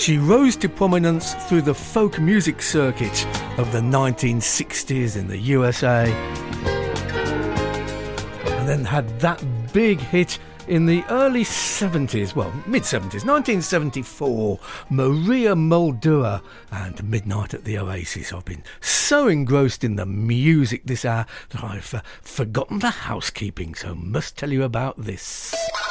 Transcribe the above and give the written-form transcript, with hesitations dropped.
She rose to prominence through the folk music circuit of the 1960s in the USA, and then had that big hit in the early 70s, well, mid-70s, 1974, Maria Muldaur and Midnight at the Oasis. I've been so engrossed in the music this hour that I've forgotten the housekeeping, so must tell you about this.